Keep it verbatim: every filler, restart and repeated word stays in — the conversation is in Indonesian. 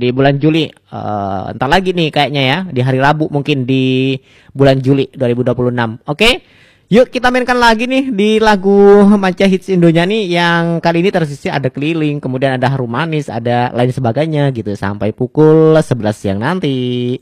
di bulan Juli. Uh, entar lagi nih kayaknya ya, di hari Rabu mungkin di bulan Juli dua ribu dua puluh enam. Oke. Okay? Yuk kita mainkan lagi nih di lagu Manca Hits Indonya nih, yang kali ini tersisi ada Keliling, kemudian ada Harum Manis, ada lain sebagainya gitu, sampai pukul sebelas siang nanti.